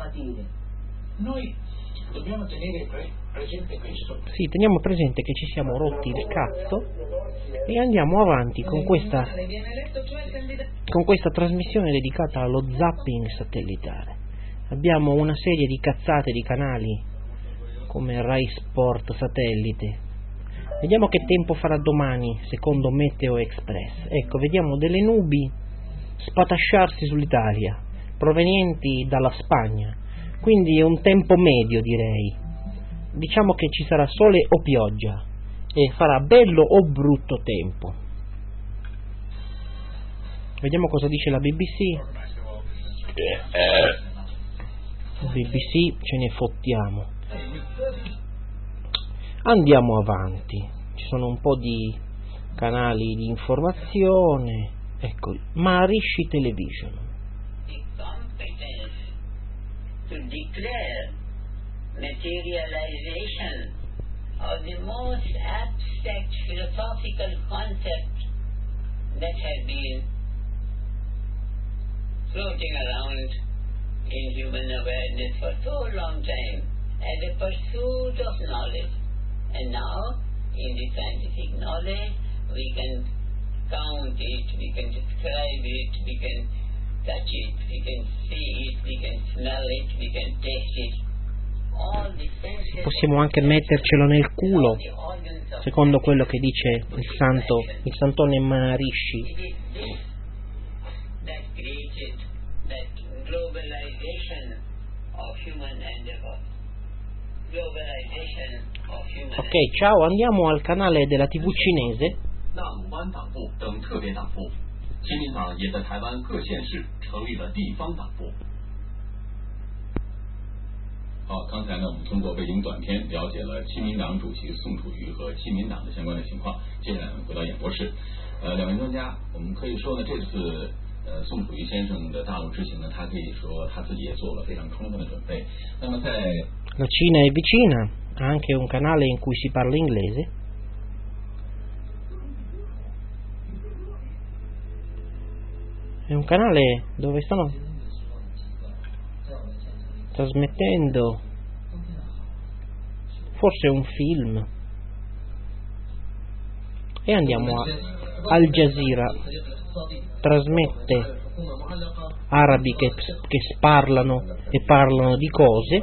Noi dobbiamo tenere presente questo. Sì, teniamo presente che ci siamo rotti il cazzo e andiamo avanti con questa trasmissione dedicata allo zapping satellitare. Abbiamo una serie di cazzate di canali come Rai Sport Satellite. Vediamo che tempo farà domani secondo Meteo Express. Ecco, vediamo delle nubi spatasciarsi sull'Italia provenienti dalla Spagna, quindi è un tempo medio, direi. Diciamo che ci sarà sole o pioggia e farà bello o brutto tempo. Vediamo cosa dice la BBC. BBC, ce ne fottiamo. Andiamo avanti. Ci sono un po' di canali di informazione. Ecco, Maharishi Television. To declare materialization of the most abstract philosophical concept that has been floating around in human awareness for so long time as a pursuit of knowledge. And now, in the scientific knowledge, we can count it, we can describe it, we can touch it, we can see it, we can smell it, we can taste it. All the senses. Possiamo anche mettercelo nel culo, secondo quello che dice il santone Maharishi. That created that globalization of human endeavor. Globalization of human. Ok, ciao, andiamo al canale della TV cinese. 亲民党也在台湾各县市成立了地方党部。好，刚才呢，我们通过背景短片了解了亲民党主席宋楚瑜和亲民党的相关的情况。接下来我们回到演播室，两位专家，我们可以说呢，这次宋楚瑜先生的大陆之行呢，他可以说他自己也做了非常充分的准备。那么在 La Cina è vicina, ha anche un canale in cui si parla inglese. È un canale dove stanno trasmettendo forse un film. E andiamo a Al Jazeera, trasmette arabi che parlano e parlano di cose.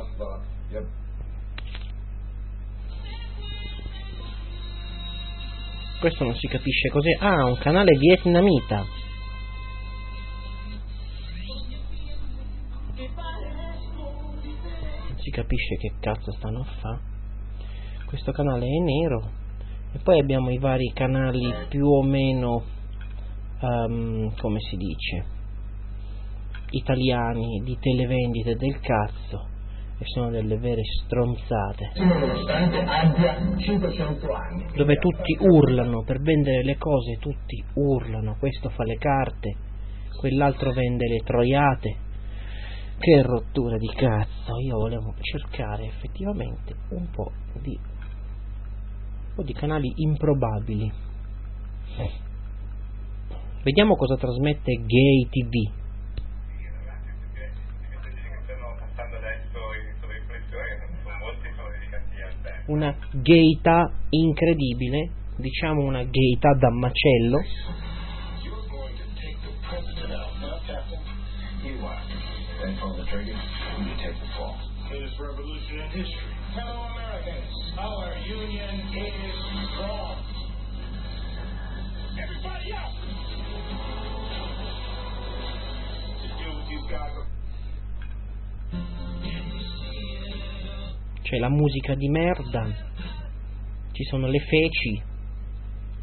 Questo non si capisce cos'è. Ah, un canale vietnamita. Non si capisce che cazzo stanno a fare. Questo canale è nero. E poi abbiamo i vari canali più o meno come si dice, italiani, di televendite del cazzo, e sono delle vere stronzate, dove tutti urlano per vendere le cose, tutti urlano, questo fa le carte, quell'altro vende le troiate. Che rottura di cazzo. Io volevo cercare effettivamente un po' di canali improbabili. Vediamo cosa trasmette Gay TV. Una gayità incredibile, diciamo una gayità da macello. C'è la musica di merda, ci sono le feci,